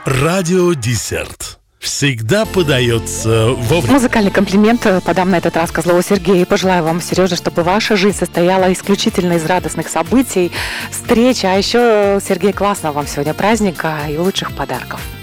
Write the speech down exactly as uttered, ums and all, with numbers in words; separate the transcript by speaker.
Speaker 1: Радио Десерт всегда подается вовремя.
Speaker 2: Музыкальный комплимент подам на этот раз Козлову Сергею. И пожелаю вам, Сережа, чтобы ваша жизнь состояла исключительно из радостных событий, встреч. А еще, Сергей, классного вам сегодня праздника и лучших подарков.